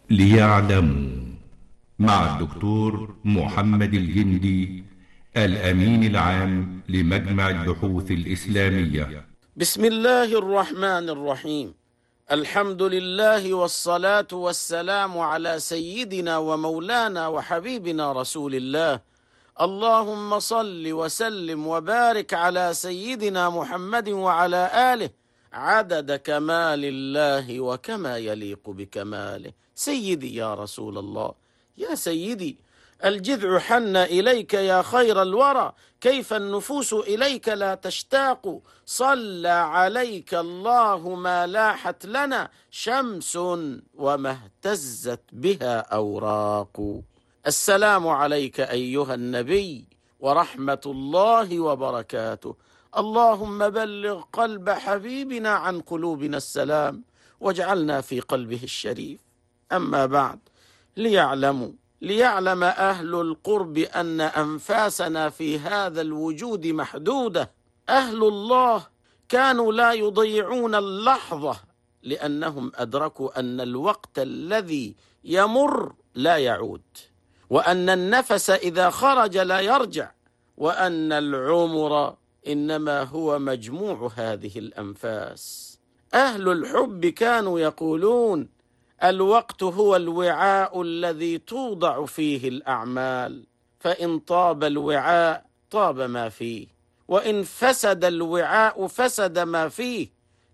ليعلموا، مع الدكتور محمد الجندي، الأمين العام لمجمع البحوث الإسلامية. بسم الله الرحمن الرحيم. الحمد لله والصلاة والسلام على سيدنا ومولانا وحبيبنا رسول الله. اللهم صل وسلم وبارك على سيدنا محمد وعلى آله عدد كمال الله وكما يليق بكماله. سيدي يا رسول الله، يا سيدي، الجذع حن إليك يا خير الورى، كيف النفوس إليك لا تشتاق؟ صلى عليك الله ما لاحت لنا شمس وما اهتزت بها أوراق. السلام عليك أيها النبي ورحمة الله وبركاته. اللهم بلغ قلب حبيبنا عن قلوبنا السلام، واجعلنا في قلبه الشريف. أما بعد، ليعلم أهل القرب أن أنفاسنا في هذا الوجود محدودة. أهل الله كانوا لا يضيعون اللحظة، لأنهم أدركوا أن الوقت الذي يمر لا يعود، وأن النفس إذا خرج لا يرجع، وأن العمر إنما هو مجموع هذه الأنفاس. أهل الحب كانوا يقولون: الوقت هو الوعاء الذي توضع فيه الأعمال، فإن طاب الوعاء طاب ما فيه، وإن فسد الوعاء فسد ما فيه.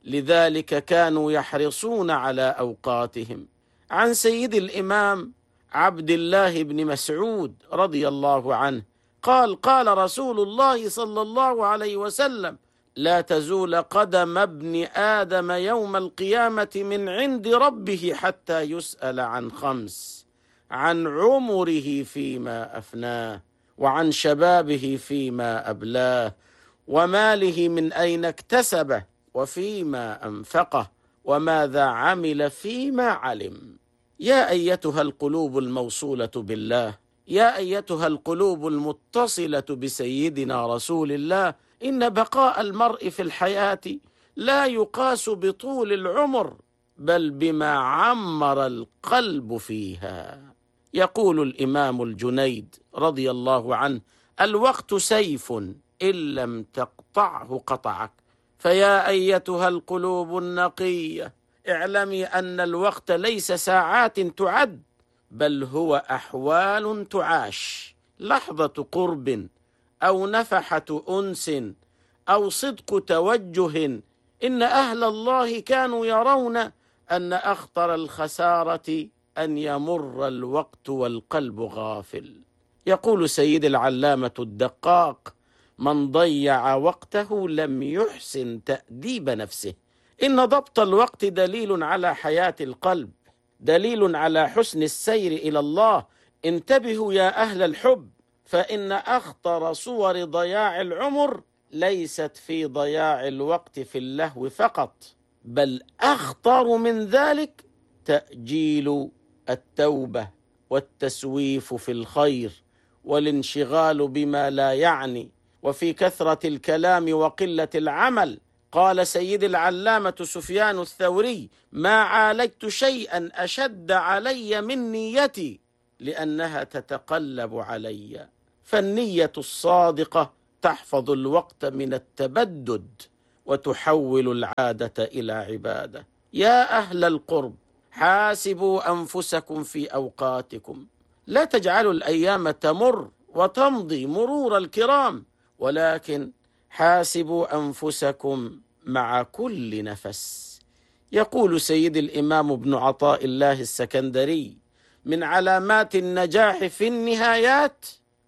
لذلك كانوا يحرصون على أوقاتهم. عن سيد الإمام عبد الله بن مسعود رضي الله عنه قال: قال رسول الله صلى الله عليه وسلم: لا تزول قدم ابن آدم يوم القيامة من عند ربه حتى يسأل عن خمس: عن عمره فيما أفناه، وعن شبابه فيما أبلاه، وماله من أين اكتسبه، وفيما أنفقه، وماذا عمل فيما علم. يا أيتها القلوب الموصولة بالله، يا أيتها القلوب المتصلة بسيدنا رسول الله، إن بقاء المرء في الحياة لا يقاس بطول العمر، بل بما عمر القلب فيها. يقول الإمام الجنيد رضي الله عنه: الوقت سيف إن لم تقطعه قطعك. فيا أيتها القلوب النقية، اعلمي أن الوقت ليس ساعات تعد، بل هو أحوال تعاش. لحظة قرب، أو نفحة أنس، أو صدق توجه. إن أهل الله كانوا يرون أن أخطر الخسارة أن يمر الوقت والقلب غافل. يقول سيد العلامة الدقاق: من ضيع وقته لم يحسن تأديب نفسه. إن ضبط الوقت دليل على حياة القلب، دليل على حسن السير إلى الله. انتبهوا يا أهل الحب، فإن أخطر صور ضياع العمر ليست في ضياع الوقت في اللهو فقط، بل أخطر من ذلك تأجيل التوبة والتسويف في الخير، والانشغال بما لا يعني، وفي كثرة الكلام وقلة العمل. قال سيد العلامة سفيان الثوري: ما عالجت شيئا أشد علي من نيتي، لأنها تتقلب علي. فالنية الصادقة تحفظ الوقت من التبدد، وتحول العادة إلى عبادة. يا أهل القرب، حاسبوا أنفسكم في أوقاتكم. لا تجعلوا الأيام تمر وتمضي مرور الكرام، ولكن حاسبوا أنفسكم مع كل نفس. يقول سيد الإمام ابن عطاء الله السكندري: من علامات النجاح في النهايات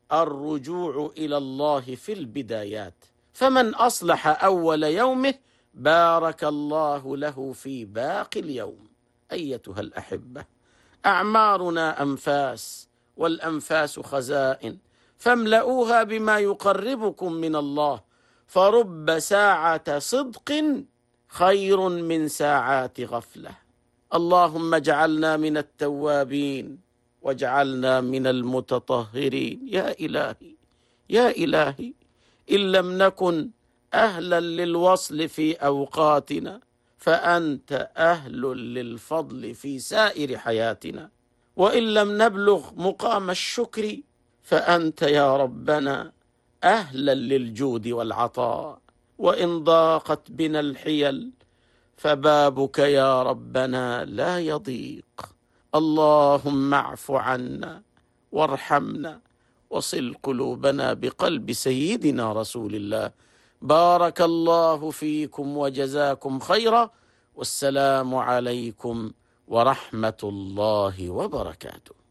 الرجوع إلى الله في البدايات، فمن أصلح أول يومه بارك الله له في باقي اليوم. أيتها الأحبة، أعمارنا أنفاس، والأنفاس خزائن، فاملؤوها بما يقربكم من الله، فرب ساعة صدق خير من ساعات غفلة. اللهم اجعلنا من التوابين، واجعلنا من المتطهرين. يا إلهي، يا إلهي، إن لم نكن أهلا للوصل في أوقاتنا، فأنت أهل للفضل في سائر حياتنا. وإن لم نبلغ مقام الشكر فأنت يا ربنا أهلا للجود والعطاء. وإن ضاقت بنا الحيل فبابك يا ربنا لا يضيق. اللهم اعف عنا وارحمنا وصل قلوبنا بقلب سيدنا رسول الله. بارك الله فيكم وجزاكم خيرا، والسلام عليكم ورحمة الله وبركاته.